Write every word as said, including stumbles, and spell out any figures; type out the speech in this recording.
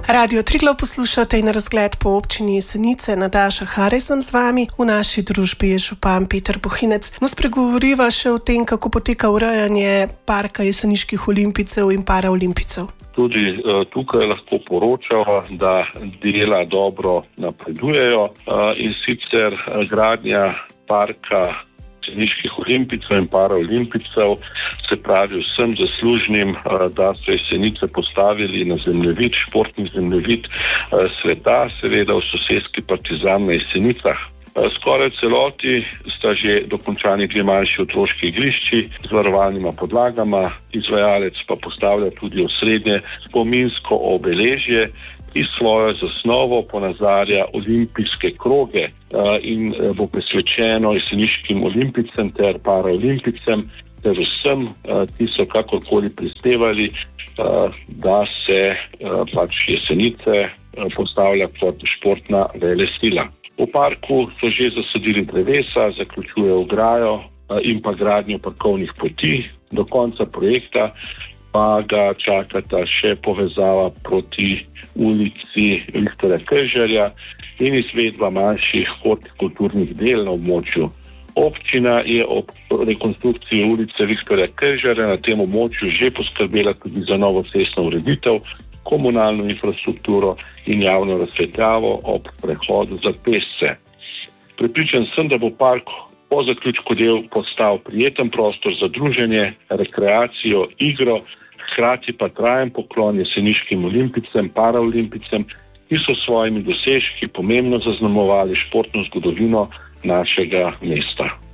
Radio Triglav poslušate in razgled po občini Jesenice. Nataša Harej sem z vami, v naši družbi je župan Peter Bohinec. No, spregovoriva še o tem, kako poteka urejanje parka jeseniških olimpijcev in paraolimpijcev. Tudi uh, tukaj lahko poročamo, da dela dobro napredujejo uh, in sicer uh, gradnja parka jeseniških olimpijcev in paraolimpijcev, se pravi vsem zaslužnim, da so Jesenice postavili na zemljevid, športni zemljevid sveta, seveda v soseski Partizan na Jesenicah. Skoraj celoti sta že dokončani dve manjši otroški igrišči z varovalnima podlagama, izvajalec pa postavlja tudi osrednje spominsko obeležje, ki svojo zasnovo ponazarja olimpijske kroge in bo posvečeno jeseniškim olimpijcem ter paraolimpijcem ter vsem, ki so kakorkoli prispevali, da se pač Jesenice postavlja kot športna velesila. V parku so že zasadili drevesa, zaključujejo ograjo in pa gradnjo parkovnih poti. Do konca projekta pa ga čakata še povezava proti ulici Viktorja Kržarja in izvedba manjših hortikulturnih del na območju. Občina je ob rekonstrukciji ulice Viktorja Kržarja na tem območju že poskrbela tudi za novo cestno ureditev, komunalno infrastrukturo in javno razsvetljavo ob prehodu za pešce. Prepričan sem, da bo park po zaključku del postal prijeten prostor za druženje, rekreacijo, igro, hkrati pa trajen poklon jeseniškim olimpijcem, paraolimpijcem, ki so s svojimi dosežki pomembno zaznamovali športno zgodovino našega mesta.